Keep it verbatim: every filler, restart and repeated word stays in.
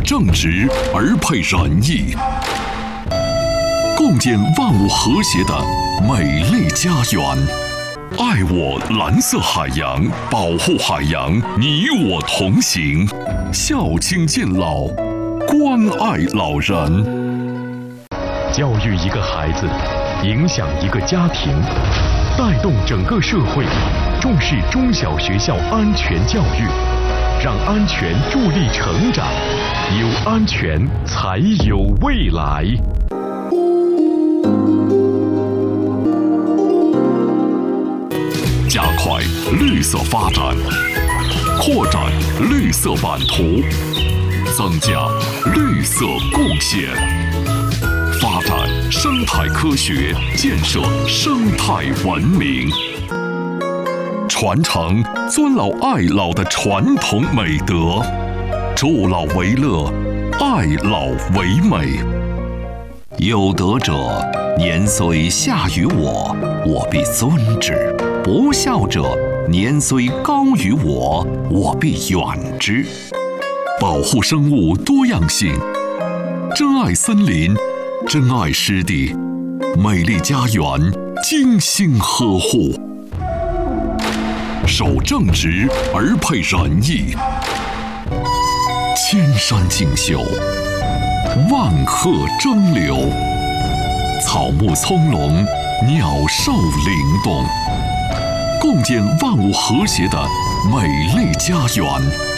正直而配仁义，共建万物和谐的美丽家园。爱我蓝色海洋，保护海洋，你我同行。孝亲敬老，关爱老人。 教育一个孩子，影响一个家庭，带动整个社会，重视中小学校安全教育，让安全助力成长，有安全才有未来。 加快绿色发展，扩展绿色版图，增加绿色贡献，发展生态科学，建设生态文明，传承尊老爱老的传统美德，助老为乐，爱老为美。有德者，年虽下于我，我必尊之；不孝者，年虽高于我，我必远之。保护生物多样性，珍爱森林，珍爱湿地，美丽家园精心呵护。守正直而配仁义，千山竞秀，万壑争流，草木葱茏，鸟兽灵动，共建万物和谐的美丽家园。